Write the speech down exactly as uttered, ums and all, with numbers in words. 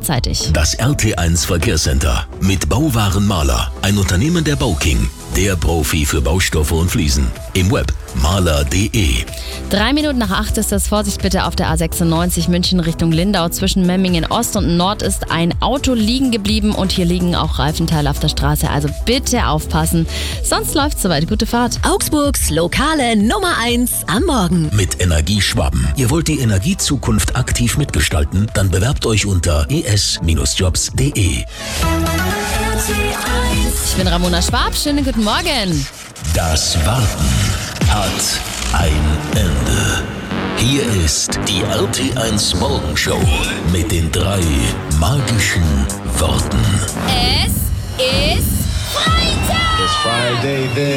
rechtzeitig. Das R T eins Verkehrscenter mit Bauwarenmaler, ein Unternehmen der Bauking, der Profi für Baustoffe und Fliesen. Im Web maler punkt de. Drei Minuten nach acht ist das. Vorsicht bitte auf der A sechsundneunzig München Richtung Lindau. Zwischen Memmingen Ost und Nord ist ein Auto liegen geblieben und hier liegen auch Reifenteile auf der Straße. Also bitte aufpassen, sonst läuft's soweit. Gute Fahrt. Augsburgs lokale Nummer eins am Morgen. Mit Energieschwaben. Ihr wollt die Energiezukunft aktiv mitgestalten? Dann bewerbt euch unter e s jobs punkt de. Ich bin Ramona Schwab. Schönen guten Morgen. Das Warten hat ein Ende. Hier ist die R T eins Morgenshow mit den drei magischen Worten. Es ist Freitag! It's Friday then.